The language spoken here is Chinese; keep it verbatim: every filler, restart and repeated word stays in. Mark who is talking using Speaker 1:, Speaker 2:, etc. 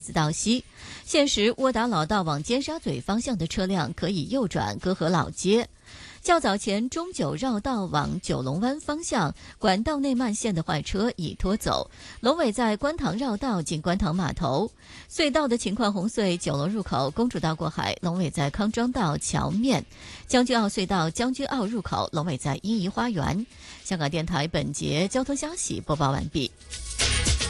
Speaker 1: 自道西。现时窝打老道往尖沙咀方向的车辆可以右转歌和老街。较早前，中九绕道往九龙湾方向管道内慢线的坏车已拖走。龙尾在观塘绕道近观塘码头。隧道的情况：红隧九龙入口公主道过海，龙尾在康庄道桥面；将军澳隧道将军澳入口，龙尾在欣怡花园。香港电台本节交通消息播报完毕。